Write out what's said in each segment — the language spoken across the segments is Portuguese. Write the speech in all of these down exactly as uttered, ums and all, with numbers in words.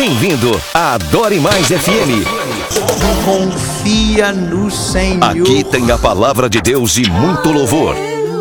Bem-vindo à Adore Mais F M. Confia no Senhor. Aqui tem a palavra de Deus e muito louvor.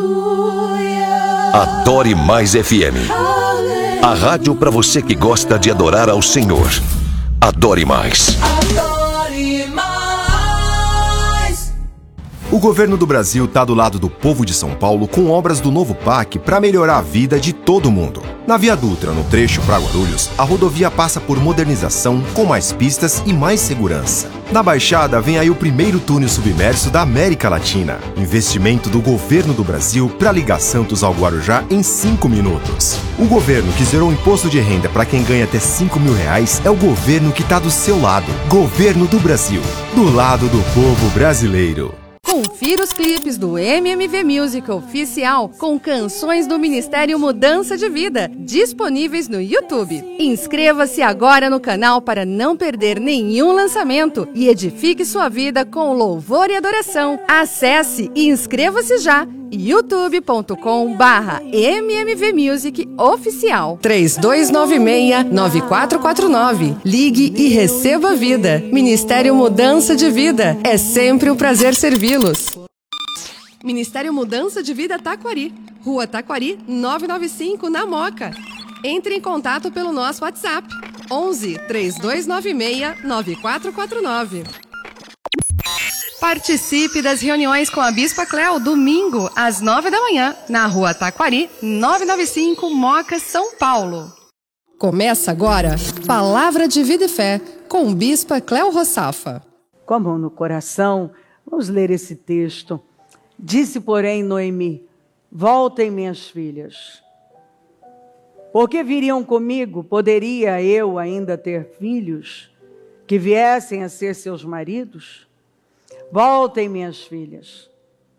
Adore Mais F M. A rádio para você que gosta de adorar ao Senhor. Adore Mais. Adore Mais. O governo do Brasil está do lado do povo de São Paulo com obras do novo P A C para melhorar a vida de todo mundo. Na Via Dutra, no trecho para Guarulhos, a rodovia passa por modernização, com mais pistas e mais segurança. Na Baixada vem aí o primeiro túnel submerso da América Latina. Investimento do governo do Brasil para ligar Santos ao Guarujá em cinco minutos. O governo que zerou o imposto de renda para quem ganha até cinco mil reais é o governo que está do seu lado. Governo do Brasil, do lado do povo brasileiro. Confira os clipes do M M V Music Oficial com canções do Ministério Mudança de Vida, disponíveis no YouTube. Inscreva-se agora no canal para não perder nenhum lançamento e edifique sua vida com louvor e adoração. Acesse e inscreva-se já. youtube ponto com barra M M V Music Oficial. três dois nove seis, nove quatro quatro nove. Ligue e receba vida. Ministério Mudança de Vida. É sempre um prazer servi-los. Ministério Mudança de Vida Taquari. Rua Taquari, novecentos e noventa e cinco, na Moca. Entre em contato pelo nosso WhatsApp. onze, três dois nove seis, nove quatro quatro nove. Participe das reuniões com a Bispa Cléo, domingo, às nove da manhã, na Rua Taquari, novecentos e noventa e cinco, Moca, São Paulo. Começa agora, Palavra de Vida e Fé, com Bispa Cléo Rossafa. Com a mão no coração, vamos ler esse texto. Disse, porém, Noemi: voltem, minhas filhas. Porque viriam comigo? Poderia eu ainda ter filhos que viessem a ser seus maridos? Voltem, minhas filhas.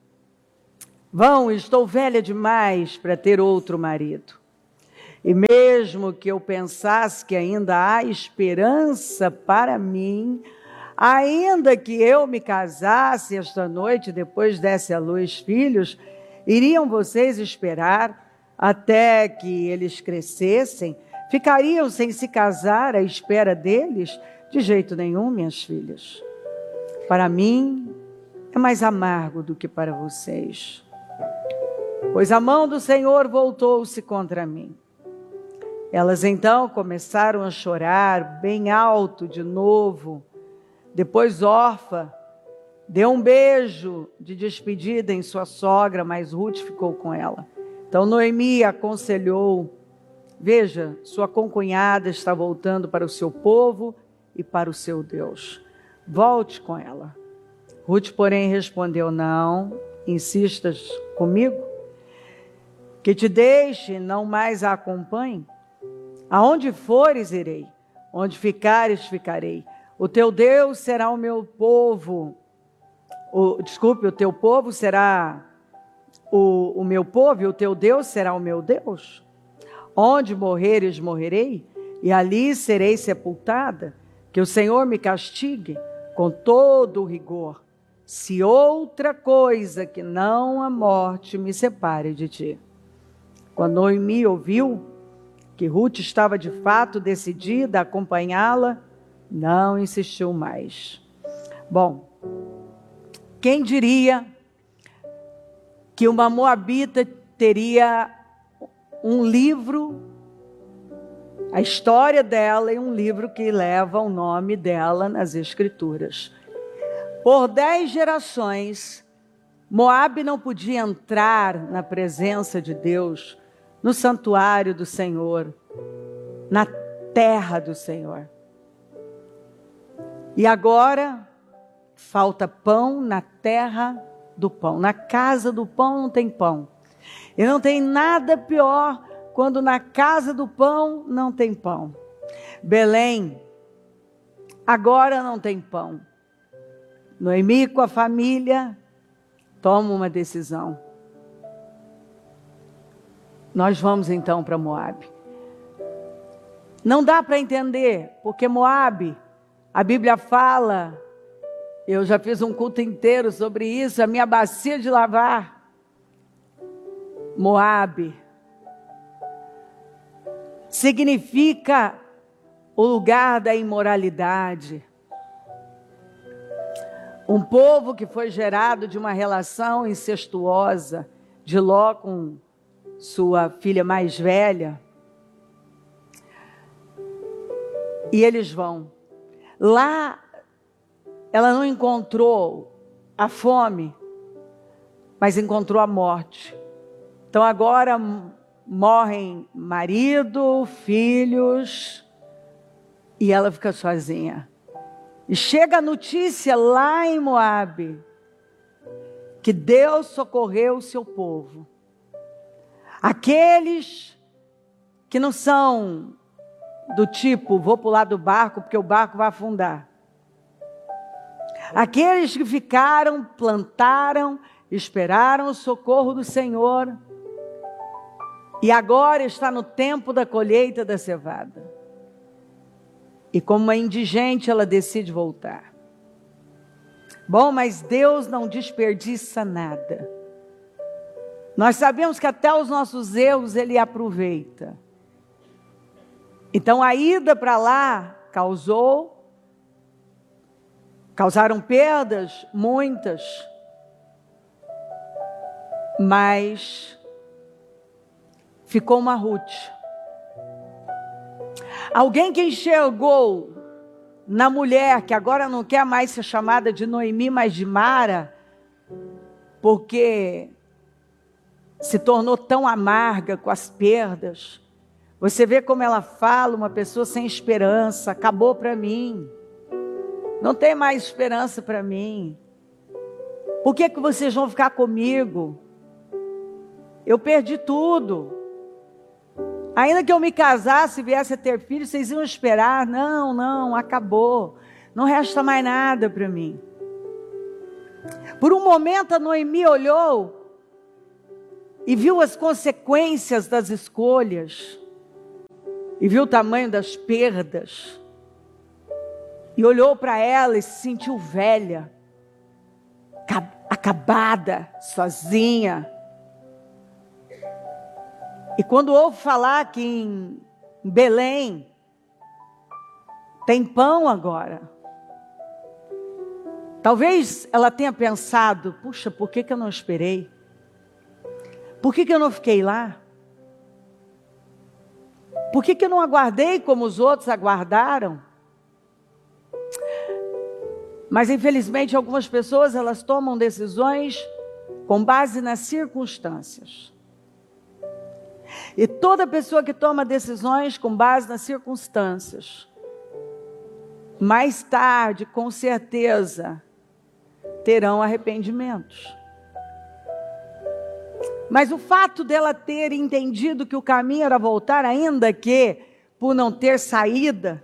Vão, estou velha demais para ter outro marido. E mesmo que eu pensasse que ainda há esperança para mim, ainda que eu me casasse esta noite, depois desse à luz filhos, iriam vocês esperar até que eles crescessem? Ficariam sem se casar à espera deles? De jeito nenhum, minhas filhas. Para mim, é mais amargo do que para vocês. Pois a mão do Senhor voltou-se contra mim. Elas então começaram a chorar bem alto de novo. Depois Orfa deu um beijo de despedida em sua sogra, mas Ruth ficou com ela. Então Noemi aconselhou: veja, sua concunhada está voltando para o seu povo e para o seu Deus. Volte com ela. Ruth, porém, respondeu: não, insistas comigo? Que te deixe, não mais a acompanhe? Aonde fores, irei. Onde ficares, ficarei. O teu Deus será o meu povo. O, desculpe, o teu povo será o, o meu povo, e o teu Deus será o meu Deus. Onde morreres, morrerei, e ali serei sepultada. Que o Senhor me castigue com todo o rigor, se outra coisa que não a morte me separe de ti. Quando Noemi ouviu que Ruth estava de fato decidida a acompanhá-la, não insistiu mais. Bom, quem diria que uma moabita teria um livro, a história dela, e um livro que leva o nome dela nas Escrituras. Por dez gerações, Moabe não podia entrar na presença de Deus, no santuário do Senhor, na terra do Senhor. E agora, falta pão na terra do pão. Na casa do pão não tem pão. E não tem nada pior quando na casa do pão não tem pão. Belém, agora não tem pão. Noemi com a família toma uma decisão. Nós vamos então para Moabe. Não dá para entender, porque Moabe, a Bíblia fala, eu já fiz um culto inteiro sobre isso, a minha bacia de lavar. Moabe significa o lugar da imoralidade. Um povo que foi gerado de uma relação incestuosa de Ló com sua filha mais velha. E eles vão. Lá, ela não encontrou a fome, mas encontrou a morte. Então agora morrem marido, filhos, e ela fica sozinha. E chega a notícia lá em Moabe, que Deus socorreu o seu povo. Aqueles que não são do tipo, vou pular do barco porque o barco vai afundar. Aqueles que ficaram, plantaram, esperaram o socorro do Senhor. E agora está no tempo da colheita da cevada. E como uma indigente, ela decide voltar. Bom, mas Deus não desperdiça nada. Nós sabemos que até os nossos erros Ele aproveita. Então a ida para lá causou, causaram perdas, muitas. Mas ficou uma Ruth. Alguém que enxergou na mulher, que agora não quer mais ser chamada de Noemi, mas de Mara, porque se tornou tão amarga com as perdas. Você vê como ela fala, uma pessoa sem esperança, acabou para mim. Não tem mais esperança para mim. Por que que vocês vão ficar comigo? Eu perdi tudo. Ainda que eu me casasse e viesse a ter filhos, vocês iam esperar? Não, não, acabou. Não resta mais nada para mim. Por um momento a Noemi olhou e viu as consequências das escolhas. E viu o tamanho das perdas. E olhou para ela e se sentiu velha. Acabada, sozinha. E quando ouve falar que em Belém tem pão agora, talvez ela tenha pensado, puxa, por que que eu não esperei? Por que que eu não fiquei lá? Por que que eu não aguardei como os outros aguardaram? Mas infelizmente algumas pessoas, elas tomam decisões com base nas circunstâncias. E toda pessoa que toma decisões com base nas circunstâncias, mais tarde, com certeza, terão arrependimentos. Mas o fato dela ter entendido que o caminho era voltar, ainda que por não ter saída,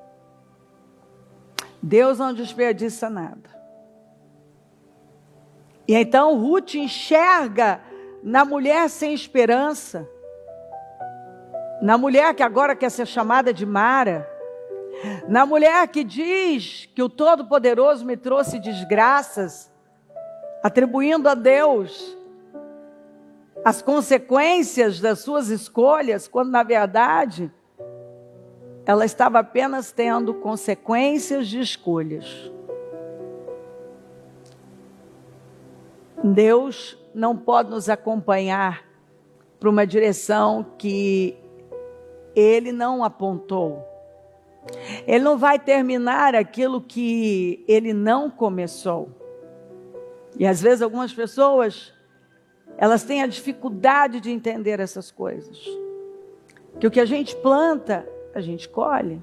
Deus não desperdiça nada. E então Ruth enxerga na mulher sem esperança, na mulher que agora quer ser chamada de Mara, na mulher que diz que o Todo-Poderoso me trouxe desgraças, atribuindo a Deus as consequências das suas escolhas, quando na verdade ela estava apenas tendo consequências de escolhas. Deus não pode nos acompanhar para uma direção que Ele não apontou. Ele não vai terminar aquilo que Ele não começou. E às vezes algumas pessoas, elas têm a dificuldade de entender essas coisas. Que o que a gente planta, a gente colhe.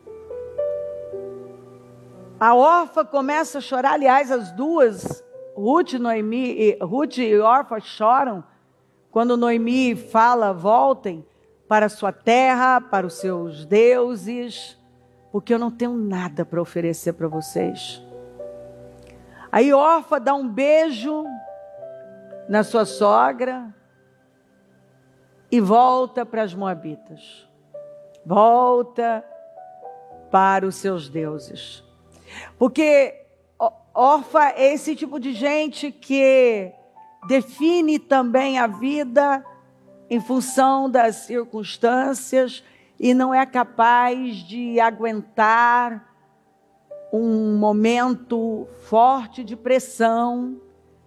A órfã começa a chorar, aliás, as duas, Ruth, Noemi, Ruth e Orfa choram quando Noemi fala, voltem para a sua terra, para os seus deuses, porque eu não tenho nada para oferecer para vocês. Aí Orfa dá um beijo na sua sogra e volta para as moabitas. Volta para os seus deuses. Porque Orfa é esse tipo de gente que define também a vida em função das circunstâncias, e não é capaz de aguentar um momento forte de pressão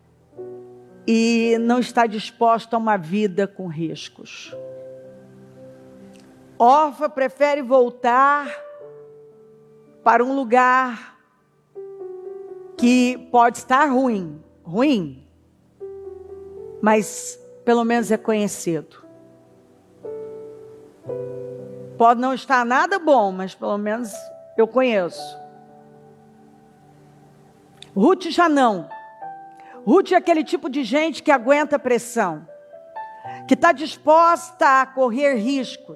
e não está disposta a uma vida com riscos. Orfa prefere voltar para um lugar que pode estar ruim, ruim, mas pelo menos é conhecido. Pode não estar nada bom, mas pelo menos eu conheço. Ruth já não. Ruth é aquele tipo de gente que aguenta pressão, que está disposta a correr riscos,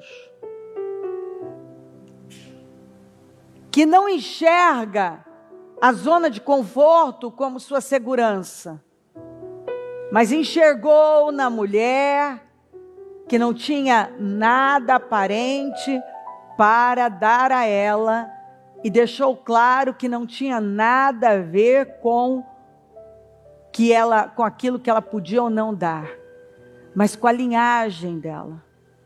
que não enxerga a zona de conforto como sua segurança, mas enxergou na mulher que não tinha nada aparente para dar a ela e deixou claro que não tinha nada a ver com que ela, com aquilo que ela podia ou não dar, mas com a linhagem dela.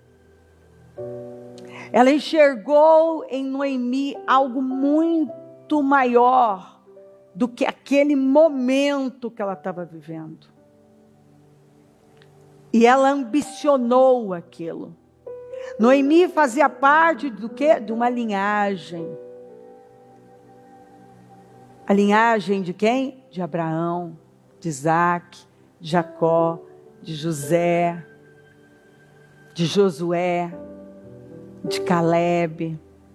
Ela enxergou em Noemi algo muito maior do que aquele momento que ela estava vivendo. E ela ambicionou aquilo. Noemi fazia parte do quê? De uma linhagem. A linhagem de quem? De Abraão, de Isaac, de Jacó, de José, de Josué, de Caleb.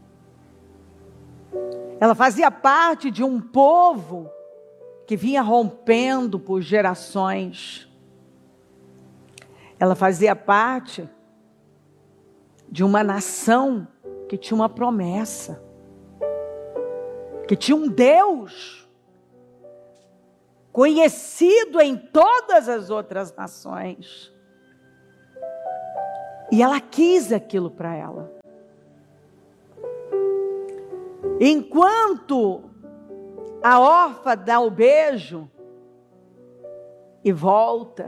Ela fazia parte de um povo que vinha rompendo por gerações. Ela fazia parte de uma nação que tinha uma promessa, que tinha um Deus conhecido em todas as outras nações. E ela quis aquilo para ela. Enquanto a órfã dá o beijo e volta,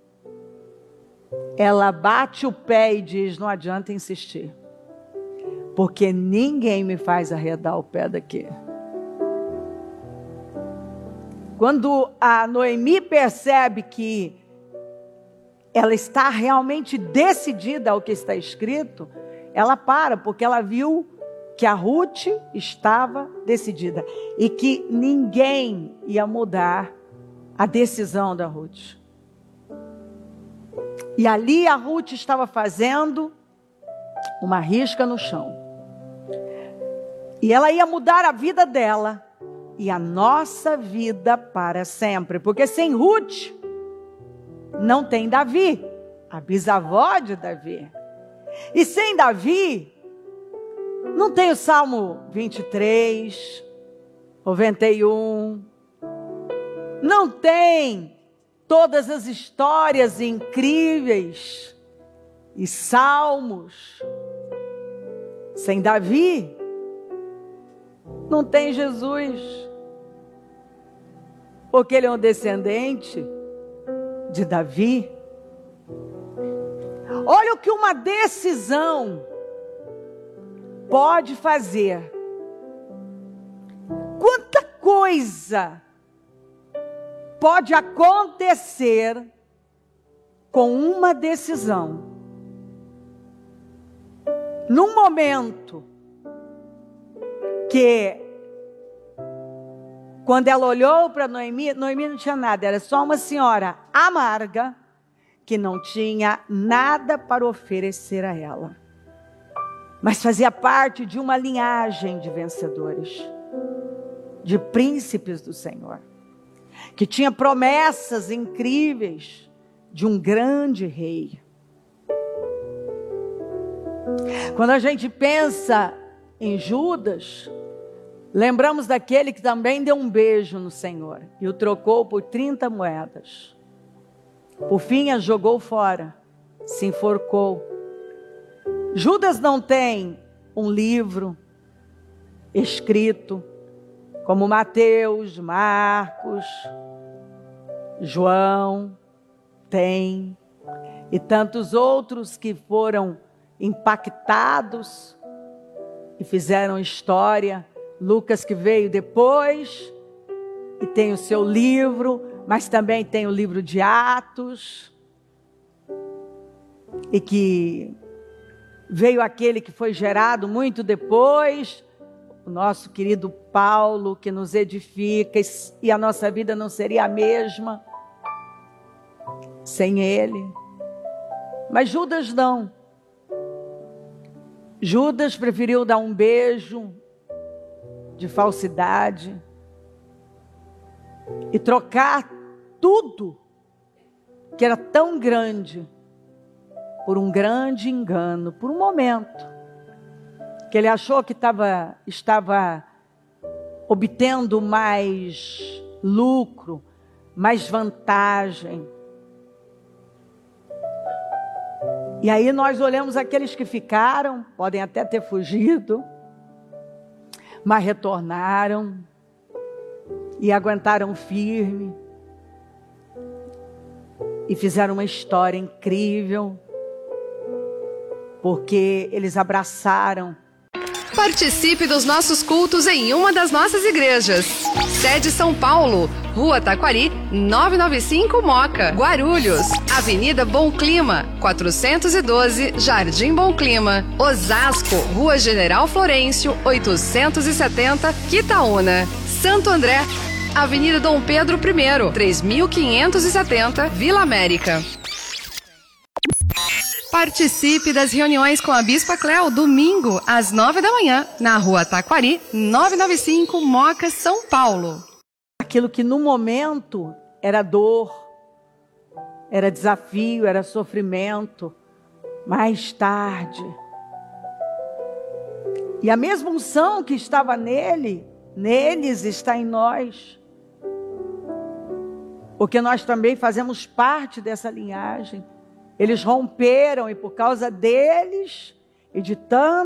ela bate o pé e diz: não adianta insistir, porque ninguém me faz arredar o pé daqui. Quando a Noemi percebe que ela está realmente decidida ao que está escrito, ela para, porque ela viu que a Ruth estava decidida e que ninguém ia mudar a decisão da Ruth. E ali a Ruth estava fazendo uma risca no chão. E ela ia mudar a vida dela e a nossa vida para sempre. Porque sem Ruth não tem Davi, a bisavó de Davi. E sem Davi não tem o Salmo vinte e três, noventa e um. Não tem todas as histórias incríveis e salmos. Sem Davi não tem Jesus, porque ele é um descendente de Davi. Olha o que uma decisão pode fazer. Quanta coisa pode acontecer com uma decisão. Num momento que, quando ela olhou para Noemi, Noemi não tinha nada, era só uma senhora amarga, que não tinha nada para oferecer a ela. Mas fazia parte de uma linhagem de vencedores, de príncipes do Senhor, que tinha promessas incríveis de um grande rei. Quando a gente pensa em Judas, lembramos daquele que também deu um beijo no Senhor e o trocou por trinta moedas. Por fim, a jogou fora, se enforcou. Judas não tem um livro escrito como Mateus, Marcos, João tem, e tantos outros que foram impactados e fizeram história. Lucas, que veio depois e tem o seu livro, mas também tem o livro de Atos, e que veio aquele que foi gerado muito depois, o nosso querido Paulo, que nos edifica, e a nossa vida não seria a mesma sem ele. Mas Judas não. Judas preferiu dar um beijo de falsidade e trocar tudo que era tão grande por um grande engano, por um momento que ele achou que tava, estava obtendo mais lucro, mais vantagem. E aí nós olhamos aqueles que ficaram, podem até ter fugido, mas retornaram e aguentaram firme e fizeram uma história incrível, porque eles abraçaram. Participe dos nossos cultos em uma das nossas igrejas. Sede São Paulo, Rua Taquari, novecentos e noventa e cinco Moca. Guarulhos, Avenida Bom Clima, quatrocentos e doze, Jardim Bom Clima. Osasco, Rua General Florencio, oitocentos e setenta, Quitaúna. Santo André, Avenida Dom Pedro I, três mil quinhentos e setenta, Vila América. Participe das reuniões com a Bispa Cléo, domingo, às nove da manhã, na Rua Taquari, novecentos e noventa e cinco, Moca, São Paulo. Aquilo que no momento era dor, era desafio, era sofrimento, mais tarde. E a mesma unção que estava nele, neles está em nós. Porque nós também fazemos parte dessa linhagem. Eles romperam e por causa deles e de tanto